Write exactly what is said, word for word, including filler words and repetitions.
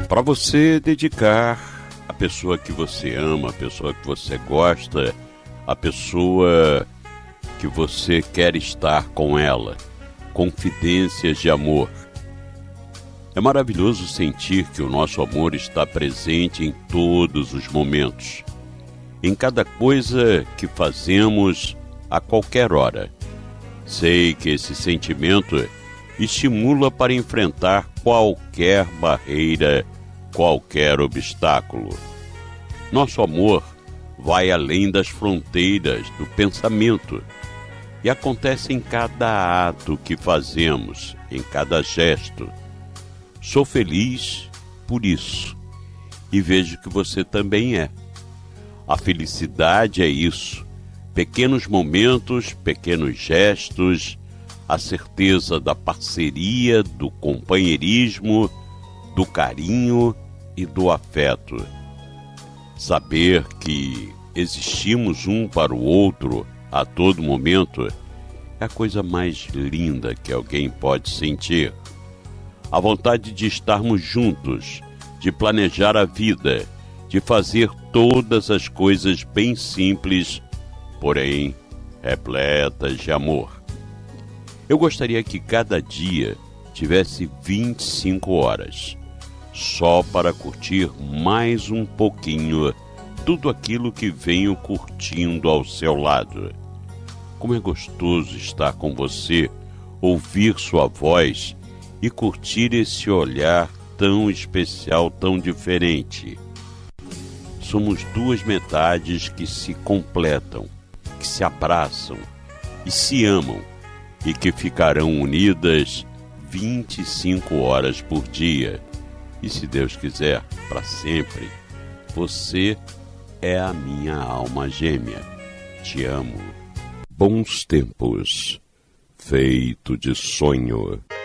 para você dedicar a pessoa que você ama, a pessoa que você gosta, a pessoa que você quer estar com ela. Confidências de amor. É maravilhoso sentir que o nosso amor está presente em todos os momentos, em cada coisa que fazemos a qualquer hora. Sei que esse sentimento estimula para enfrentar qualquer barreira, qualquer obstáculo. Nosso amor vai além das fronteiras do pensamento e acontece em cada ato que fazemos, em cada gesto. Sou feliz por isso e vejo que você também é. A felicidade é isso, pequenos momentos, pequenos gestos, a certeza da parceria, do companheirismo, do carinho e do afeto. Saber que existimos um para o outro a todo momento é a coisa mais linda que alguém pode sentir. A vontade de estarmos juntos, de planejar a vida, de fazer todas as coisas bem simples, porém repletas de amor. Eu gostaria que cada dia tivesse vinte e cinco horas, só para curtir mais um pouquinho tudo aquilo que venho curtindo ao seu lado. Como é gostoso estar com você, ouvir sua voz e curtir esse olhar tão especial, tão diferente. Somos duas metades que se completam, que se abraçam e se amam e que ficarão unidas vinte e cinco horas por dia. E se Deus quiser, para sempre. Você é a minha alma gêmea. Te amo. Bons tempos, feito de sonho.